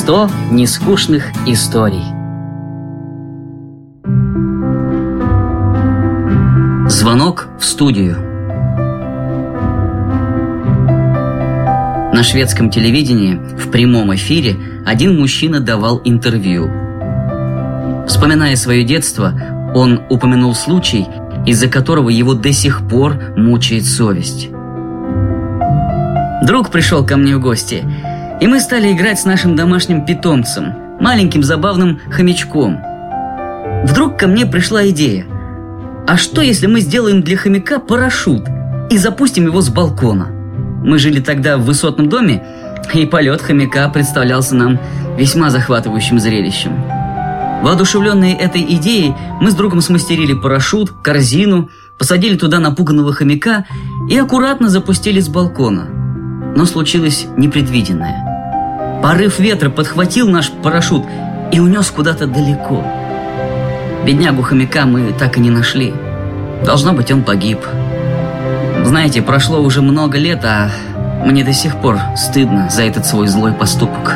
100 нескучных историй. Звонок в студию. На шведском телевидении в прямом эфире один мужчина давал интервью. Вспоминая свое детство, он упомянул случай, из-за которого его до сих пор мучает совесть. Друг пришел ко мне в гости, и мы стали играть с нашим домашним питомцем, маленьким забавным хомячком. Вдруг ко мне пришла идея: а что, если мы сделаем для хомяка парашют и запустим его с балкона? Мы жили тогда в высотном доме, и полет хомяка представлялся нам весьма захватывающим зрелищем. Воодушевленные этой идеей, мы с другом смастерили парашют, корзину, посадили туда напуганного хомяка и аккуратно запустили с балкона. Но случилось непредвиденное. Порыв ветра подхватил наш парашют и унес куда-то далеко. Беднягу хомяка мы так и не нашли. Должно быть, он погиб. Знаете, прошло уже много лет, а мне до сих пор стыдно за этот свой злой поступок.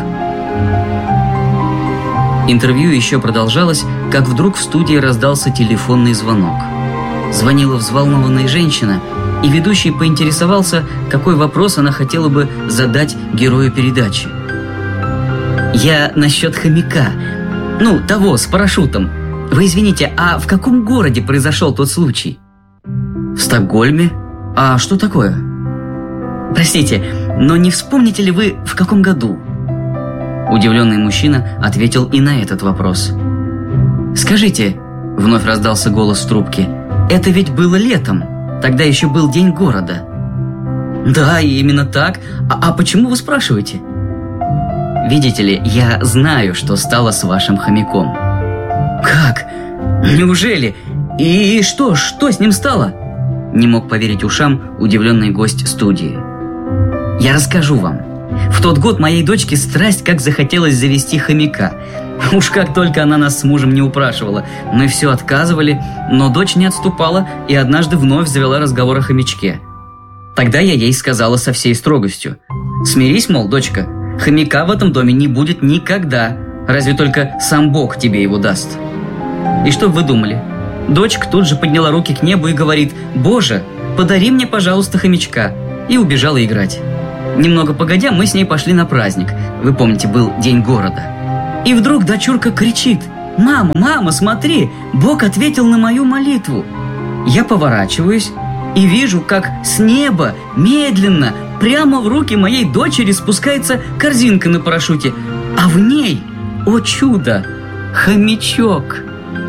Интервью еще продолжалось, как вдруг в студии раздался телефонный звонок. Звонила взволнованная женщина, и ведущий поинтересовался, какой вопрос она хотела бы задать герою передачи. «Я насчет хомяка. Того, с парашютом. Вы извините, а в каком городе произошел тот случай?» «В Стокгольме. А что такое?» «Простите, но не вспомните ли вы, в каком году?» Удивленный мужчина ответил и на этот вопрос. «Скажите», — вновь раздался голос в трубке, — «это ведь было летом. Тогда еще был День города». «Да, именно так. А почему вы спрашиваете?» «Видите ли, я знаю, что стало с вашим хомяком». «Как? Неужели? И что с ним стало?» Не мог поверить ушам удивленный гость студии. «Я расскажу вам. В тот год моей дочке страсть как захотелось завести хомяка. Уж как только она нас с мужем не упрашивала, мы все отказывали, но дочь не отступала и однажды вновь завела разговор о хомячке. Тогда я ей сказала со всей строгостью: смирись, мол, дочка, хомяка в этом доме не будет никогда, разве только сам Бог тебе его даст». И что вы думали? Дочка тут же подняла руки к небу и говорит: «Боже, подари мне, пожалуйста, хомячка», и убежала играть. Немного погодя, мы с ней пошли на праздник. Вы помните, был День города. И вдруг дочурка кричит: мама, смотри, Бог ответил на мою молитву». Я поворачиваюсь и вижу, как с неба медленно прямо в руки моей дочери спускается корзинка на парашюте, а в ней, о чудо, хомячок.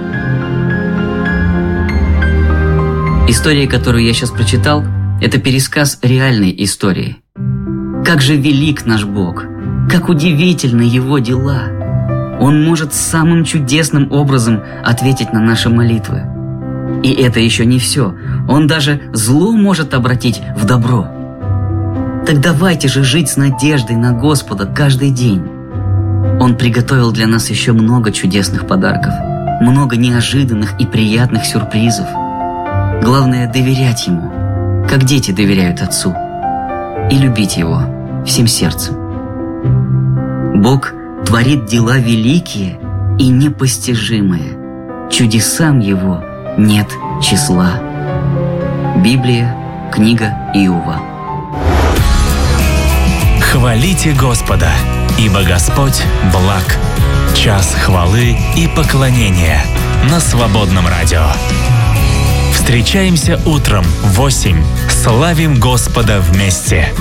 История, которую я сейчас прочитал, это пересказ реальной истории. Как же велик наш Бог, как удивительны Его дела. Он может самым чудесным образом ответить на наши молитвы. И это еще не все. Он даже зло может обратить в добро. Так давайте же жить с надеждой на Господа каждый день. Он приготовил для нас еще много чудесных подарков, много неожиданных и приятных сюрпризов. Главное — доверять Ему, как дети доверяют Отцу, и любить Его всем сердцем. Бог творит дела великие и непостижимые. Чудесам Его нет числа. Библия, книга Иова. Хвалите Господа, ибо Господь благ. Час хвалы и поклонения на Свободном радио. Встречаемся утром в 8. Славим Господа вместе.